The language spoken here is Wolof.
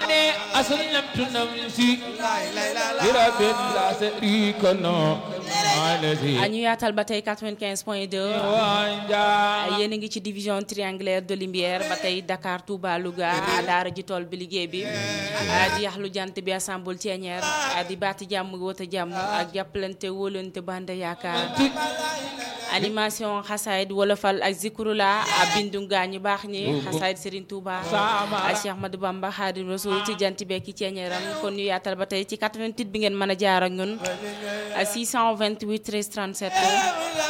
أسلمت نفسي لرب لا شريك له ñu yaatal ba tey 95.2 yéen a ngi ci division triangulaire de Lumière ba tey Dakar Touba Louga daara ji tool bi liggéey bi di yaxlu jant bi assemble Thiéniere di baati jàmm wota jàmm ak jàppalante wóolante bande yaakaar animation xasaayid wolofal ak zikrula bindu gaa ñu baax ñi xasaayid Serigne Touba Cheikh Ahmadou Bamba Khadim Rasoul ci jant bekki Thiéniere kon ñu yaatal ba tey ci 88 bi ngeen mën a jaar ak ñun 628 13 37